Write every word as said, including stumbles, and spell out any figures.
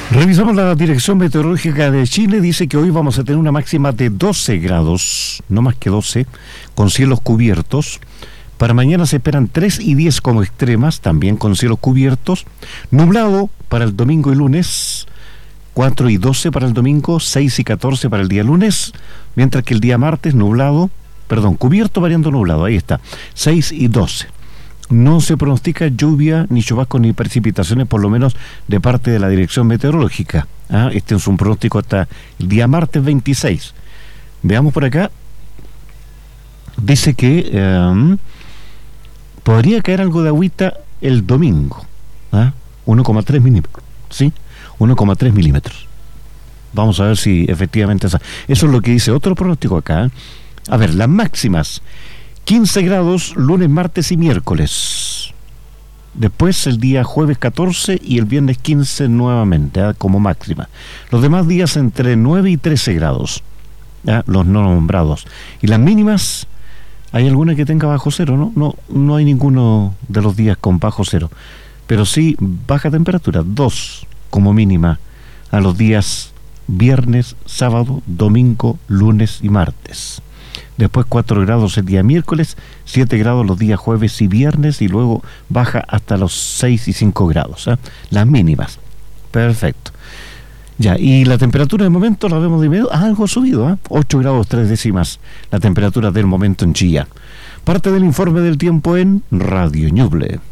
Revisamos la Dirección Meteorológica de Chile, dice que hoy vamos a tener una máxima de doce grados, no más que doce, con cielos cubiertos. Para mañana se esperan tres y diez como extremas, también con cielos cubiertos. Nublado para el domingo y lunes, cuatro y doce para el domingo, seis y catorce para el día lunes, mientras que el día martes nublado, perdón, cubierto variando nublado, ahí está, seis y doce. No se pronostica lluvia, ni chubascos, ni precipitaciones, por lo menos de parte de la Dirección Meteorológica. ¿Ah? Este es un pronóstico hasta el día martes veintiséis. Veamos por acá. Dice que eh, podría caer algo de agüita el domingo. ¿Ah? uno coma tres milímetros. ¿Sí? uno coma tres milímetros. Vamos a ver si efectivamente... Esa, eso es lo que dice otro pronóstico acá. ¿eh? A ver, las máximas... quince grados lunes, martes y miércoles. Después el día jueves catorce y el viernes quince nuevamente, ¿eh? como máxima. Los demás días entre nueve y trece grados, ¿eh? los no nombrados. Y las mínimas, ¿hay alguna que tenga bajo cero? No, no, no hay ninguno de los días con bajo cero. Pero sí baja temperatura, dos como mínima a los días viernes, sábado, domingo, lunes y martes. Después cuatro grados el día miércoles, siete grados los días jueves y viernes, y luego baja hasta los seis y cinco grados, ¿eh? Las mínimas. Perfecto. Ya, y la temperatura de momento la vemos de inmediato, ah, algo subido, ¿eh? ocho grados tres décimas, la temperatura del momento en Chillán. Parte del informe del tiempo en Radio Ñuble.